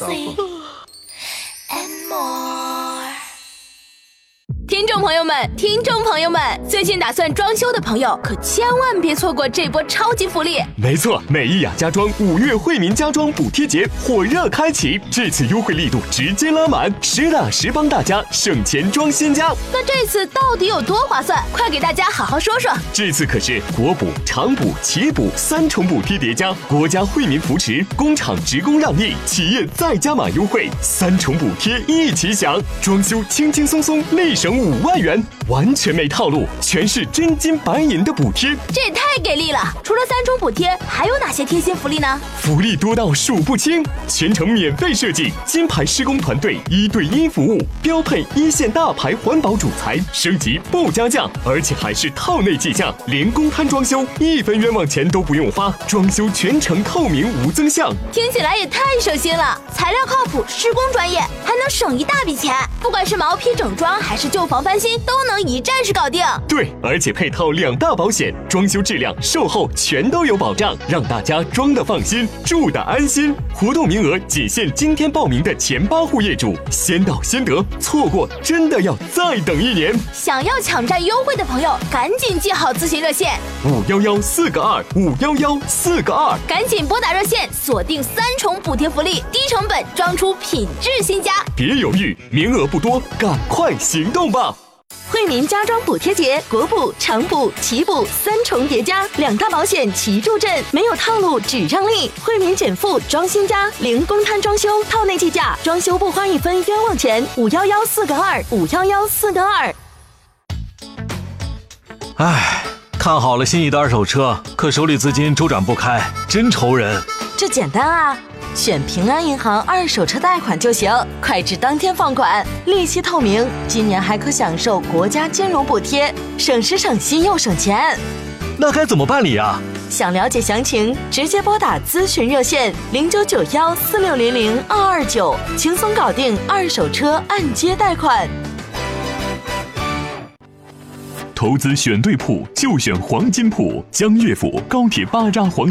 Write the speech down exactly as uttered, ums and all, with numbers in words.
Sauber. And more. 听众朋友们，听众朋友们，最近打算装修的朋友可千万别错过这波超级福利。 没错，美意雅家装五月惠民家装补贴节火热开启，这次优惠力度直接拉满，实打实帮大家省钱装新家。 那这次到底有多划算？快给大家好好说说。 这次可是国补、厂补、企补三重补贴叠加，国家惠民扶持，工厂职工让利，企业再加码优惠，三重补贴一起享，装修轻轻松松立省五万元，完全没套路，全是真金白银的补贴， 这也太给力了！除了三重补贴，还有哪些贴心福利呢？ 福利多到数不清，全程免费设计，金牌施工团队一对一服务，标配一线大牌环保主材，升级不加价，而且还是套内计价，连公摊装修，一分冤枉钱都不用花，装修全程透明无增项， 听起来也太省心了！材料靠谱，施工专业，还能省一大笔钱。不管是毛坯整装还是旧房翻新，都能一站式搞定。 对，而且配套两大保险，装修质量、售后全都有保障，让大家装得放心，住得安心。活动名额仅限今天报名的前八户业主，先到先得，错过真的要再等一年。 想要抢占优惠的朋友，赶紧记好咨询热线五幺幺四个二五幺幺四个二， 赶紧拨打热线，锁定三重补贴福利，低成本装出品质新家。 别犹豫，名额不多，赶快行动吧！ 惠民家装补贴节，国补、厂补、企补三重叠加，两大保险齐助阵，没有套路只让利。惠民减负装新家，零公摊装修，套内计价，装修不花一分冤枉钱。五幺幺四个二，五幺幺四个二。 唉，看好了心仪的二手车，可手里资金周转不开，真愁人。 这简单啊，选平安银行二手车贷款就行，快至当天放款，利息透明，今年还可享受国家金融补贴，省时省心又省钱。 那该怎么办理啊？ 想了解详情，直接拨打咨询热线零九九幺四六零零二二九，轻松搞定二手车按揭贷款。 投资选对铺就选黄金铺，江乐府高铁巴扎黄